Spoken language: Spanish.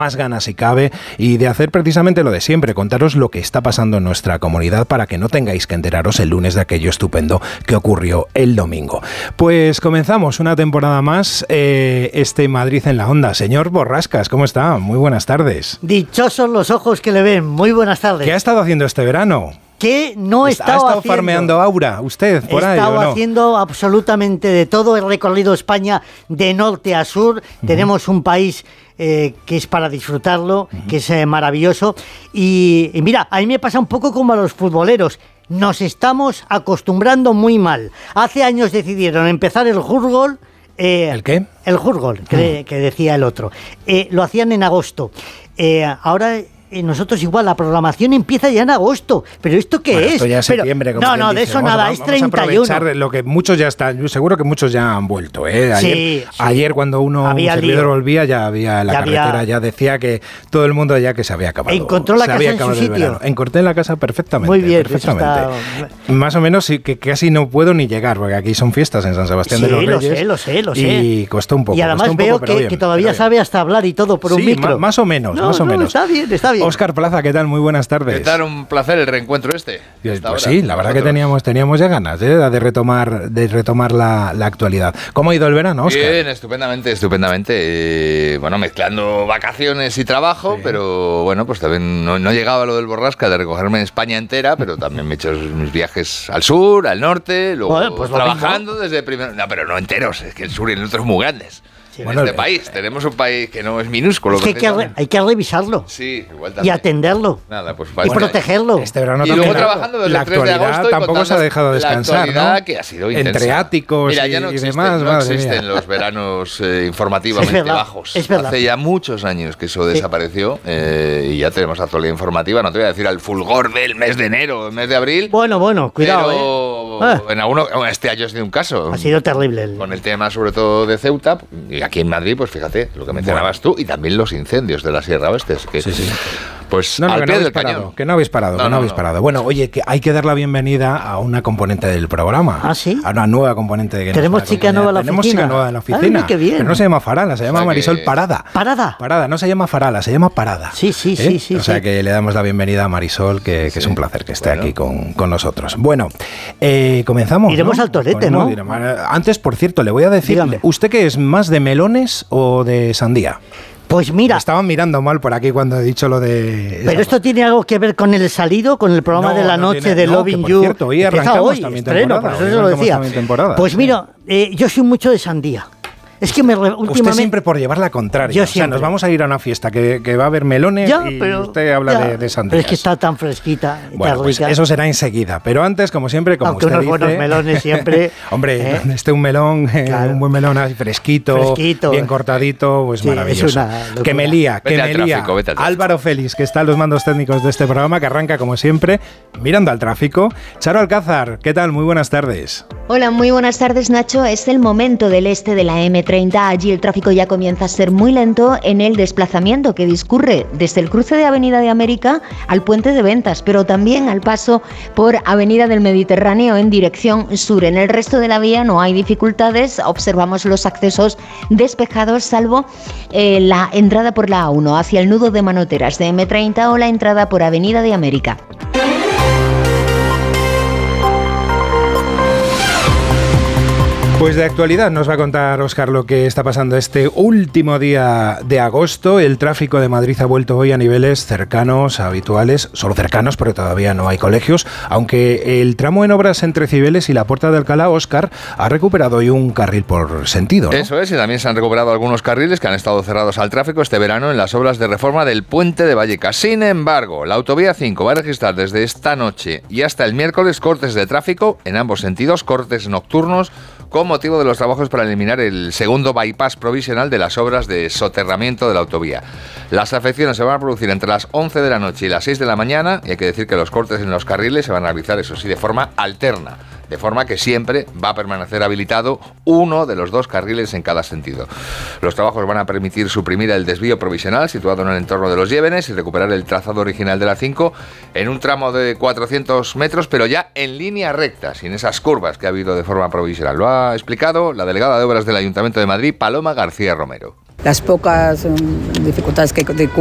más ganas si cabe, y de hacer precisamente lo de siempre, contaros lo que está pasando en nuestra comunidad para que no tengáis que enteraros el lunes de aquello estupendo que ocurrió el domingo. Pues comenzamos una temporada más, Madrid en la Onda. Señor Borrascas, ¿cómo está? Muy buenas tardes. Dichosos los ojos que le ven. Muy buenas tardes. ¿Qué ha estado haciendo este verano? ¿Qué no he estado haciendo? ¿Ha estado haciendo? farmeando aura usted por ahí, He estado ¿o no? haciendo absolutamente de todo. He recorrido España de norte a sur. Tenemos un país que es para disfrutarlo, que es maravilloso. Y mira, a mí me pasa un poco como a los futboleros. Nos estamos acostumbrando muy mal. Hace años decidieron empezar el Hurgol. ¿El qué? El Hurgol, que decía el otro. Lo hacían en agosto. Ahora... nosotros igual, la programación empieza ya en agosto. ¿Pero esto qué es? Esto ya es septiembre. Pero, no, de eso nada, es 31. Vamos a aprovechar lo que muchos ya están. Yo seguro que muchos ya han vuelto. Ayer cuando un servidor volvía, ya había la carretera, ya decía que todo el mundo ya que se había acabado. Encontró la casa en su sitio. Encontré la casa perfectamente. Muy bien, perfectamente. Más o menos, sí, que casi no puedo ni llegar, porque aquí son fiestas en San Sebastián de los Reyes. Lo sé. Y costó un poco. Y además veo que todavía sabe hasta hablar y todo por un micro. Más o menos, más o menos. Está bien. Óscar Plaza, ¿qué tal? Muy buenas tardes. ¿Qué tal? Un placer el reencuentro Pues sí, la verdad que teníamos ya ganas de retomar la actualidad. ¿Cómo ha ido el verano, Óscar? Bien, estupendamente. Mezclando vacaciones y trabajo, sí. Pero bueno, pues también no llegaba a lo del Borrasca de recogerme en España entera, pero también me he hecho mis viajes al sur, al norte, luego pues trabajando desde primero. No, pero no enteros, es que el sur y el norte son muy grandes. Sí, tenemos un país que no es minúsculo. Es que hay que revisarlo. Sí, igual y atenderlo. Nada, pues y protegerlo. Este verano y luego trabajando desde la el 3 de agosto tampoco se ha dejado descansar, ¿no? Que ha sido intensa. Entre áticos. Mira, ya no demás. No existen los veranos informativamente bajos. Es verdad. Hace ya muchos años que eso desapareció y ya tenemos actualidad informativa. No te voy a decir al fulgor del mes de enero, el mes de abril. Bueno, cuidado. Pero este año ha sido un caso. Ha sido terrible. Con el tema sobre todo de Ceuta. Y aquí en Madrid, pues fíjate, lo que mencionabas tú, y también los incendios de la Sierra Oeste. Sí. Pues al pie del cañón. Que no habéis parado. Bueno, oye, que hay que dar la bienvenida a una componente del programa. ¿Ah, sí? A una nueva componente que tenemos chica nueva en la oficina. Tenemos chica nueva en la oficina. Ay, qué bien. Pero no se llama Farala, se llama Marisol Parada. ¿Parada? No se llama Farala, se llama Parada. Sí. O sea que le damos la bienvenida a Marisol, que es un placer que esté aquí con nosotros. Bueno, comenzamos. Iremos al torete, ¿no? Antes, por cierto, le voy a decir, dígame. ¿Usted qué es más de melones o de sandía? Pues mira... Me estaban mirando mal por aquí cuando he dicho lo de... Pero esto tiene algo que ver con el salido, con el programa de la noche de Loving You. Cierto, hoy arrancamos también temporada. Por eso se lo decía. Pues mira, yo soy mucho de sandía. Es que últimamente... Usted siempre por llevar la contraria. Yo siempre. O sea, nos vamos a ir a una fiesta que va a haber melones usted habla de sandías. Pero es que está tan fresquita y tan pues rica. eso será enseguida. Pero antes, como siempre, como aunque usted unos dice... buenos melones siempre... Hombre, donde esté un melón, un buen melón así fresquito, bien cortadito, pues maravilloso. Que me lía. Álvaro Félix, que está en los mandos técnicos de este programa, que arranca, como siempre, mirando al tráfico. Charo Alcázar, ¿qué tal? Muy buenas tardes. Hola, muy buenas tardes, Nacho. Es el momento del este de la M30. Allí el tráfico ya comienza a ser muy lento en el desplazamiento que discurre desde el cruce de Avenida de América al Puente de Ventas, pero también al paso por Avenida del Mediterráneo en dirección sur. En el resto de la vía no hay dificultades, observamos los accesos despejados, salvo la entrada por la A1 hacia el nudo de Manoteras de M30 o la entrada por Avenida de América. Pues de actualidad nos va a contar Óscar lo que está pasando este último día de agosto. El tráfico de Madrid ha vuelto hoy a niveles cercanos, habituales, solo cercanos porque todavía no hay colegios, aunque el tramo en obras entre Cibeles y la Puerta de Alcalá, Óscar, ha recuperado hoy un carril por sentido, ¿no? Eso es, y también se han recuperado algunos carriles que han estado cerrados al tráfico este verano en las obras de reforma del puente de Vallecas. Sin embargo, la autovía 5 va a registrar desde esta noche y hasta el miércoles cortes de tráfico en ambos sentidos, cortes nocturnos, con motivo de los trabajos para eliminar el segundo bypass provisional de las obras de soterramiento de la autovía. Las afecciones se van a producir entre las 11 de la noche y las 6 de la mañana, y hay que decir que los cortes en los carriles se van a realizar, eso sí, de forma alterna, de forma que siempre va a permanecer habilitado uno de los dos carriles en cada sentido. Los trabajos van a permitir suprimir el desvío provisional situado en el entorno de los Llévenes y recuperar el trazado original de la 5 en un tramo de 400 metros, pero ya en línea recta, sin esas curvas que ha habido de forma provisional. Lo ha explicado la delegada de Obras del Ayuntamiento de Madrid, Paloma García Romero. las pocas dificultades que